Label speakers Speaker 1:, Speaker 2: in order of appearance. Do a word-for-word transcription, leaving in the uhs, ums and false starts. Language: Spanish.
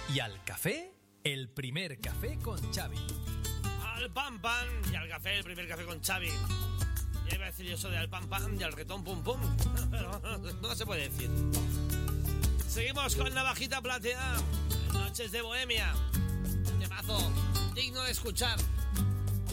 Speaker 1: Y al café, el primer café con Xavi.
Speaker 2: Al pan pan y al café, el primer café con Xavi. Ya iba a decir yo eso de al pan pan y al retón pum pum, pero no se puede decir. Seguimos con Navajita Platea, Noches de Bohemia. Temazo digno de escuchar.